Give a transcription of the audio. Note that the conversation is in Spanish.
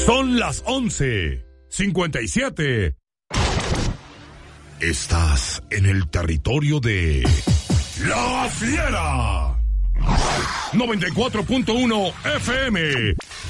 Son las 11:57. Estás en el territorio de La Fiera. 94.1 FM.